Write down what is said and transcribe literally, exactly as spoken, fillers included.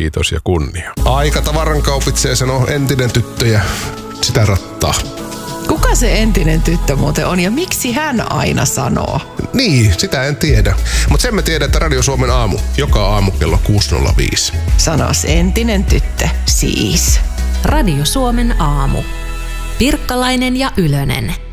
kiitos ja kunnia. Aika tavaran kaupitsee, sanoo entinen tyttö ja sitä rattaa. Kuka se entinen tyttö muuten on ja miksi hän aina sanoo? Niin, sitä en tiedä. Mutta sen mä tiedän, että Radio Suomen aamu, joka aamu kello kuusi nolla viisi. Sanos entinen tyttö, siis. Radio Suomen aamu. Pirkkalainen ja Ylönen.